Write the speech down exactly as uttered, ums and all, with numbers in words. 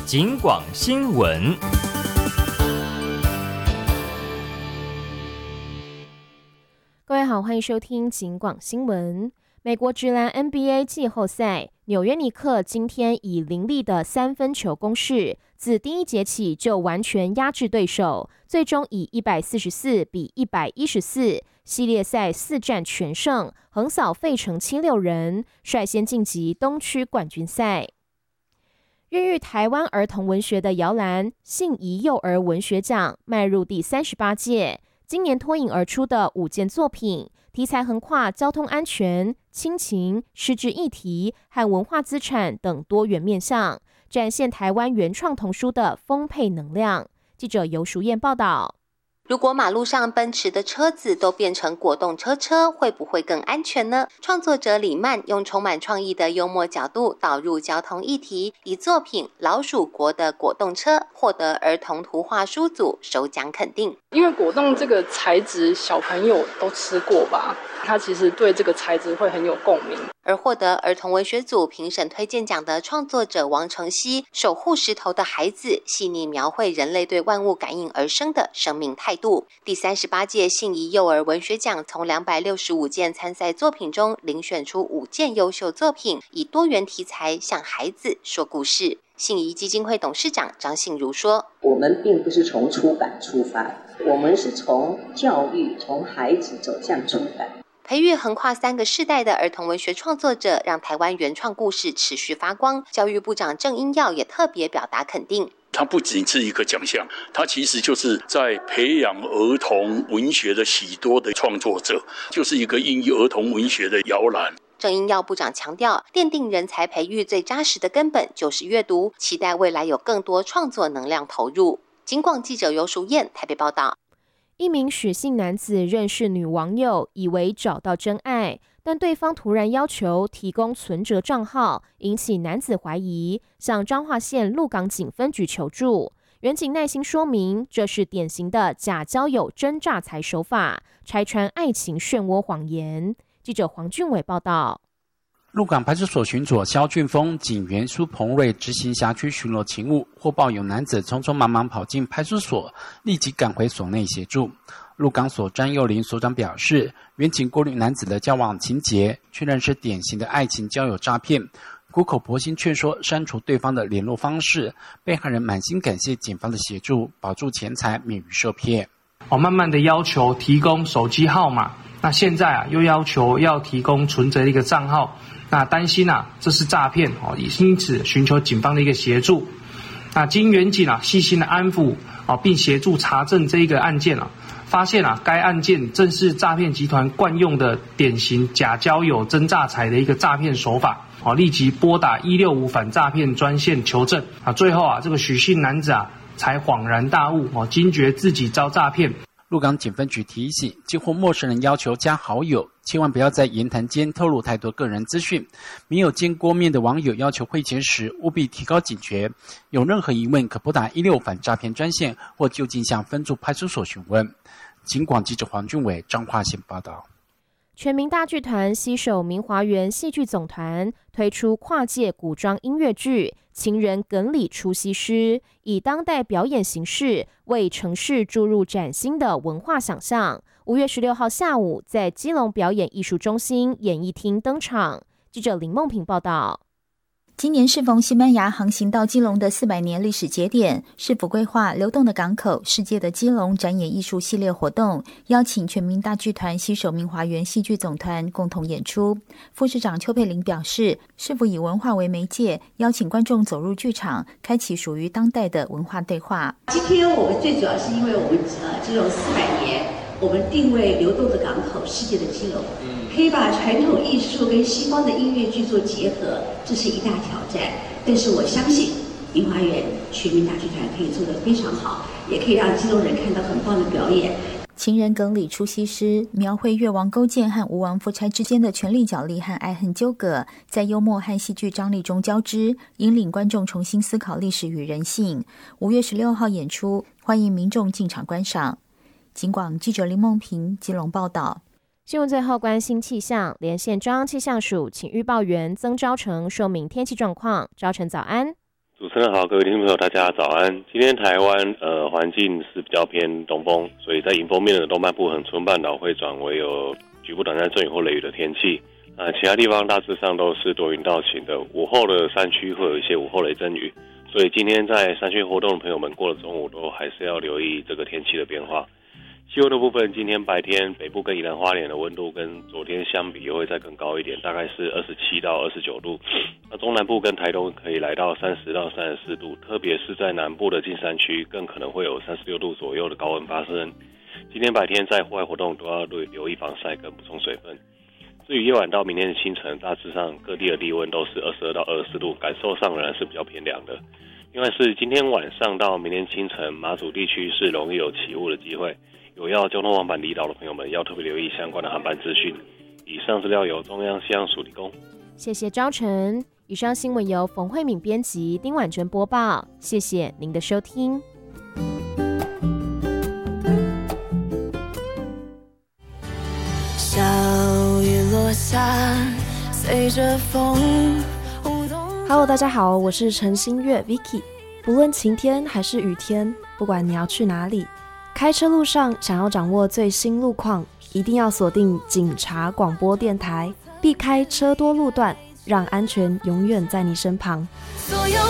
警广新闻。 各位好，欢迎收听警广新闻。美国职篮 N B A 季后赛，纽约尼克今天以凌厉的三分球攻势，自第一节起就完全压制对手，最终以一百四十四比一百一十四，系列赛四战全胜，横扫费城七六人，率先晋级东区冠军赛。孕育台湾儿童文学的摇篮信宜幼儿文学奖迈入第三十八届，今年脱颖而出的五件作品，题材横跨交通安全、亲情、失智议题和文化资产等多元面向，展现台湾原创童书的丰沛能量。记者游淑燕报道。 如果马路上奔驰的车子都变成果冻车车，会不会更安全呢？创作者李曼用充满创意的幽默角度导入交通议题，以作品《老鼠国的果冻车》获得儿童图画书组首奖肯定。 因为果冻这个材质小朋友都吃过吧，他其实对这个材质会很有共鸣。 而获得儿童文学组评审推荐奖的创作者王承熙，守护石头的孩子，细腻描绘人类对万物感应而生的生命态度。第三十八届信宜幼儿文学奖从两百六十五件参赛作品中遴选出五件优秀作品，以多元题材向孩子说故事。信宜基金会董事长张信如说： 我们并不是从出版出发，我们是从教育，从孩子走向出版。 培育横跨三个世代的儿童文学创作者，让台湾原创故事持续发光。教育部长郑英耀也特别表达肯定。 它不仅是一个奖项，它其实就是在培养儿童文学的许多的创作者，就是一个孕育儿童文学的摇篮。 郑英耀部长强调，奠定人才培育最扎实的根本就是阅读，期待未来有更多创作能量投入。警广记者游淑燕台北报道。 一名许姓男子认识女网友，以为找到真爱，但对方突然要求提供存折账号，引起男子怀疑，向彰化县鹿港警分局求助。员警耐心说明，这是典型的假交友真诈财手法，拆穿爱情漩涡谎言。记者黄俊伟报道。 鹿港派出所巡佐肖俊峰、警员苏鹏瑞执行辖区巡逻勤务，获报有男子匆匆忙忙跑进派出所，立即赶回所内协助。鹿港所张佑林所长表示，员警过滤男子的交往情节，确认是典型的爱情交友诈骗，苦口婆心劝说删除对方的联络方式，被害人满心感谢警方的协助，保住钱财，免于受骗。 哦，慢慢的要求提供手机号码，那现在啊又要求要提供存折的一个账号。那担心啊，这是诈骗哦，因此寻求警方的一个协助。那经员警啊细心的安抚哦，并协助查证这一个案件啊，发现啊该案件正是诈骗集团惯用的典型假交友真诈财的一个诈骗手法哦，立即拨打一六五反诈骗专线求证啊。最后啊，这个许姓男子啊才恍然大悟哦，惊觉自己遭诈骗。 鹿港警分局提醒，接获陌生人要求加好友，千万不要在言谈间透露太多个人资讯。没有见过面的网友要求汇钱时，务必提高警觉。有任何疑问，可拨打一六反诈骗专线，或就近向分驻派出所询问。警广记者黄俊伟彰化县报道。 全民大剧团携手明华园戏剧总团推出跨界古装音乐剧《情人梗里出西施》，以当代表演形式为城市注入崭新的文化想象。五月十六号下午，在基隆表演艺术中心演艺厅登场。记者林梦平报道。 今年适逢西班牙航行到基隆的四百年历史节点，市府规划流动的港口、世界的基隆展演艺术系列活动，邀请全民大剧团携手明华园戏剧总团共同演出。副市长邱佩玲表示，市府以文化为媒介，邀请观众走入剧场，开启属于当代的文化对话。 今天我们最主要是因为我们呃基隆四百年，我们定位流动的港口、世界的基隆。可以把传统艺术跟西方的音乐剧做结合，这是一大挑战。但是我相信明华园全民大剧团可以做得非常好，也可以让基隆人看到很棒的表演。 情人梗里出西施，描绘越王勾践和吴王夫差之间的权力角力和爱恨纠葛，在幽默和戏剧张力中交织，引领观众重新思考历史与人性。五月十六号演出，欢迎民众进场观赏。警广记者林梦平基隆报道。 新闻最后关心气象，连线中央气象署请预报员曾昭成说明天气状况。昭成早安。 主持人好，各位听众朋友，大家早安。今天台湾呃环境是比较偏东风，所以在迎风面的东半部恒春半岛会转为有局部短暂阵雨或雷雨的天气。呃，其他地方大致上都是多云到晴的。午后的山区会有一些午后雷阵雨，所以今天在山区活动的朋友们，过了中午都还是要留意这个天气的变化。气温的部分，今天白天北部跟宜兰花莲的温度跟昨天相比又会再更高一点，大概是二十七到二十九度。那中南部跟台东可以来到三十到三十四度，特别是在南部的近山区更可能会有三十六度左右的高温发生。今天白天在户外活动都要留意防晒跟补充水分。至于夜晚到明天的清晨，大致上各地的低温都是二十二到二十四度，感受上仍然是比较偏凉的。另外是今天晚上到明天清晨，马祖地区是容易有起雾的机会。有要交通往返离岛的朋友们，要特别留意相关的航班资讯。以上资料由中央气象署提供。 谢谢昭成。以上新闻由冯慧敏编辑，丁婉娟播报。谢谢您的收听。 小雨落下，随着风。Hello， 大家好，我是陈新月 Vicky。不论晴天还是雨天，不管你要去哪里。开车路上想要掌握最新路况，一定要锁定警察广播电台，避开车多路段，让安全永远在你身旁。